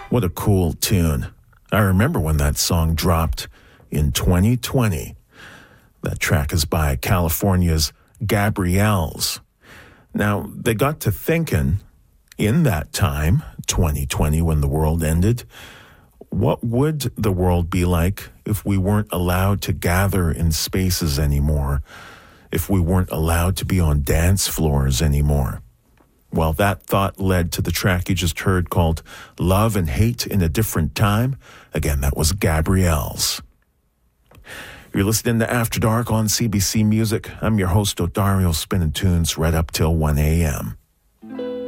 What a cool tune. I remember when that song dropped in 2020. That track is by California's Gabrielles. Now, they got to thinking in that time, 2020, when the world ended, what would the world be like if we weren't allowed to gather in spaces anymore, if we weren't allowed to be on dance floors anymore? Well, that thought led to the track you just heard called Love and Hate in a Different Time. Again, that was Gabrielles. You're listening to After Dark on CBC Music. I'm your host, Odario, spinning tunes right up till 1 a.m.